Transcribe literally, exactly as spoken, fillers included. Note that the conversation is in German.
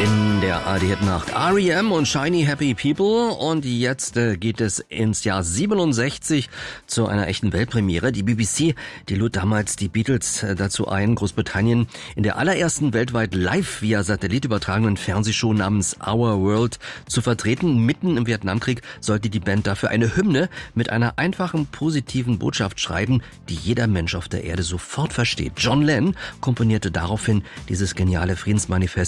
In der A R D-Hitnacht R E M und Shiny Happy People. Und jetzt äh, geht es ins Jahr siebenundsechzig zu einer echten Weltpremiere. Die B B C, die lud damals die Beatles äh, dazu ein, Großbritannien in der allerersten weltweit live via Satellit übertragenen Fernsehshow namens Our World zu vertreten. Mitten im Vietnamkrieg sollte die Band dafür eine Hymne mit einer einfachen, positiven Botschaft schreiben, die jeder Mensch auf der Erde sofort versteht. John Lennon komponierte daraufhin dieses geniale Friedensmanifest